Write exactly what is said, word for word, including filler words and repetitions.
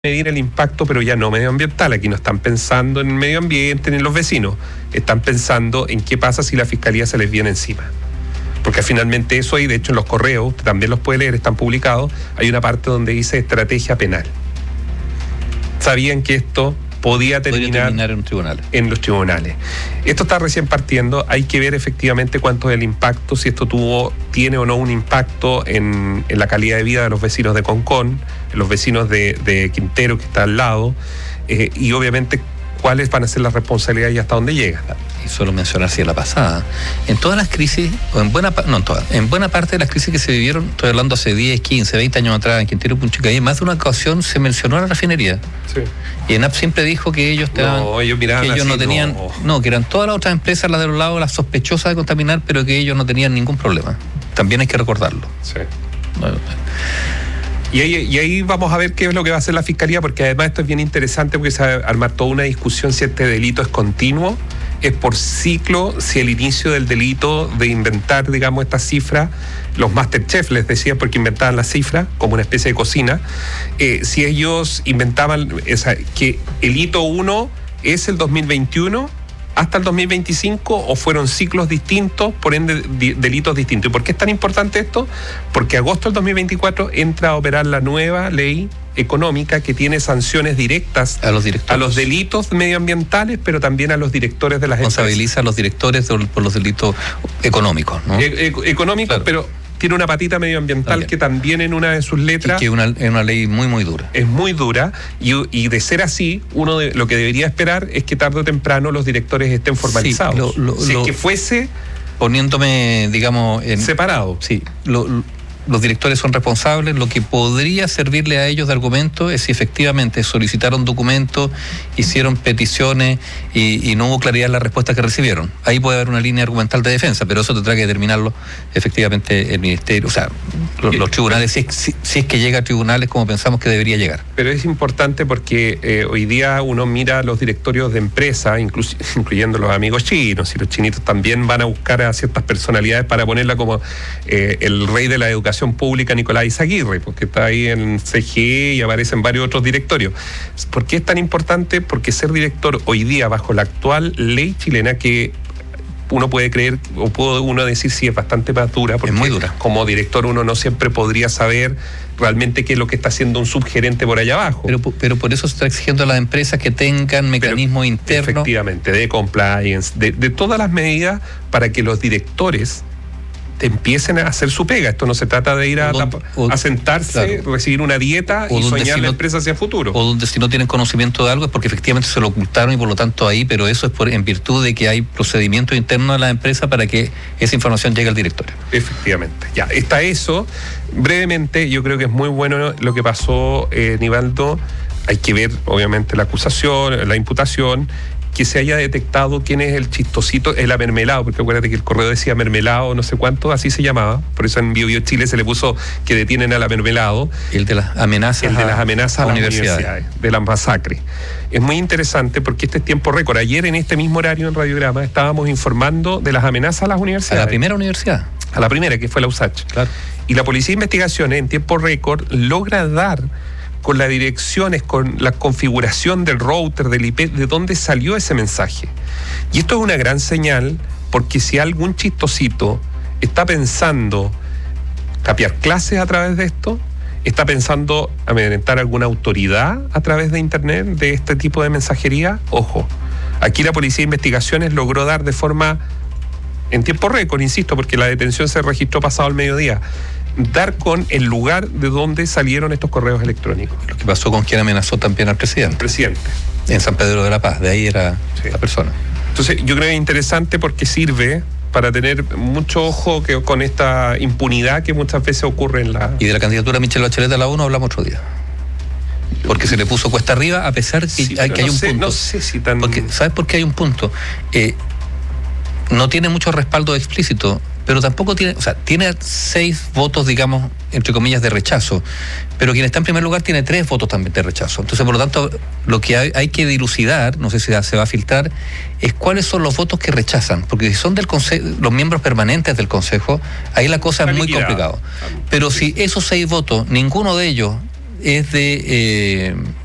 medir el impacto, pero ya no medioambiental. Aquí no están pensando en el medio ambiente ni en los vecinos, están pensando en qué pasa si la fiscalía se les viene encima. Porque finalmente eso, y de hecho en los correos, usted también los puede leer, están publicados, hay una parte donde dice estrategia penal. Sabían que esto podía terminar, podría terminar en, un tribunal. en los tribunales. Esto está recién partiendo, hay que ver efectivamente cuánto es el impacto, si esto tuvo, tiene o no un impacto en, en la calidad de vida de los vecinos de Concón, los vecinos de, de Quintero, que está al lado, eh, y obviamente cuáles van a ser las responsabilidades y hasta dónde llega. Y solo mencionar si en la pasada, en todas las crisis, o en buena no en todas, en buena parte de las crisis que se vivieron, estoy hablando hace diez, quince, veinte años atrás, en Quintero, Punchicay, más de una ocasión se mencionó a la refinería. Sí. Y ENAP siempre dijo que ellos estaban, no, ellos, miraban que ellos así, no tenían, no. no, que eran todas las otras empresas, las de los lados, las sospechosas de contaminar, pero que ellos no tenían ningún problema. También hay que recordarlo. Sí. Bueno, Y ahí, y ahí vamos a ver qué es lo que va a hacer la Fiscalía, porque además esto es bien interesante porque se va a armar toda una discusión si este delito es continuo, es por ciclo, si el inicio del delito de inventar, digamos, estas cifras, los Masterchef les decía porque inventaban las cifras como una especie de cocina, eh, si ellos inventaban esa, que el hito uno es el dos mil veintiuno hasta el dos mil veinticinco o fueron ciclos distintos, por ende di, delitos distintos. ¿Y por qué es tan importante esto? Porque agosto del dos mil veinticuatro entra a operar la nueva ley económica que tiene sanciones directas a los, a los delitos medioambientales, pero también a los directores de las empresas. Responsabiliza a los directores por los delitos económicos, ¿no? E- e- económicos, claro. Pero tiene una patita medioambiental también, que también en una de sus letras... Y que una, es una ley muy, muy dura. Es muy dura, y, y de ser así, uno de, lo que debería esperar es que tarde o temprano los directores estén formalizados. Sí, lo, lo, si lo, es que fuese... Poniéndome, digamos... En, separado. Sí, lo, lo, los directores son responsables. Lo que podría servirle a ellos de argumento es si efectivamente solicitaron documentos, hicieron peticiones y, y no hubo claridad en la respuesta que recibieron. Ahí puede haber una línea argumental de defensa, pero eso tendrá que determinarlo efectivamente el ministerio, o sea, los, los tribunales, si, si, si es que llega a tribunales como pensamos que debería llegar. Pero es importante porque eh, hoy día uno mira los directorios de empresas, inclu- incluyendo los amigos chinos, y los chinitos también van a buscar a ciertas personalidades para ponerla como eh, el rey de la educación pública, Nicolás Izaguirre, porque está ahí en C G E y aparecen varios otros directorios. ¿Por qué es tan importante? Porque ser director hoy día, bajo la actual ley chilena, que uno puede creer, o puede uno decir si es bastante más dura, porque es muy dura. Como director uno no siempre podría saber realmente qué es lo que está haciendo un subgerente por allá abajo. Pero, pero por eso se está exigiendo a las empresas que tengan mecanismos internos. Efectivamente, de compliance, de, de todas las medidas para que los directores empiecen a hacer su pega. Esto no se trata de ir a, donde, o, a sentarse, claro, recibir una dieta y soñar si la no, empresa hacia el futuro. O donde si no tienen conocimiento de algo es porque efectivamente se lo ocultaron y por lo tanto ahí, pero eso es por, en virtud de que hay procedimientos internos de la empresa para que esa información llegue al directorio. Efectivamente. Ya, está eso. Brevemente, yo creo que es muy bueno lo que pasó, eh, Nivaldo. Hay que ver, obviamente, la acusación, la imputación, que se haya detectado quién es el chistosito, el amermelado, porque acuérdate que el correo decía mermelado, no sé cuánto, así se llamaba, por eso en Bio Bio Chile se le puso que detienen al amermelado. El de las amenazas. El de las amenazas a, a las universidades. universidades, de las masacres. Es muy interesante porque este es tiempo récord. Ayer en este mismo horario en Radiograma estábamos informando de las amenazas a las universidades. A la primera universidad. A la primera, que fue la U S A C. Claro. Y la Policía de Investigaciones en tiempo récord logra dar con las direcciones, con la configuración del router, del I P, de dónde salió ese mensaje. Y esto es una gran señal, porque si algún chistosito está pensando capear clases a través de esto, está pensando amedrentar alguna autoridad a través de internet, de este tipo de mensajería, ojo, aquí la Policía de Investigaciones logró dar de forma, en tiempo récord, insisto, porque la detención se registró pasado el mediodía, dar con el lugar de donde salieron estos correos electrónicos. Lo que pasó con quien amenazó también al presidente. El presidente. En San Pedro de la Paz, de ahí era sí. la persona. Entonces, yo creo que es interesante porque sirve para tener mucho ojo que, con esta impunidad que muchas veces ocurre en la... Y de la candidatura de Michelle Bachelet a la ONU hablamos otro día. Porque se le puso cuesta arriba a pesar que, sí, hay, que no hay un sé, punto. No sé si tan... Porque, ¿sabes por qué hay un punto? Eh, no tiene mucho respaldo explícito, pero tampoco tiene, o sea, tiene seis votos, digamos, entre comillas, de rechazo, pero quien está en primer lugar tiene tres votos también de rechazo. Entonces, por lo tanto, lo que hay, hay que dilucidar, no sé si se va a filtrar, es cuáles son los votos que rechazan, porque si son del consejo, los miembros permanentes del Consejo, ahí la cosa está es muy complicada. Pero si esos seis votos, ninguno de ellos es de... Eh,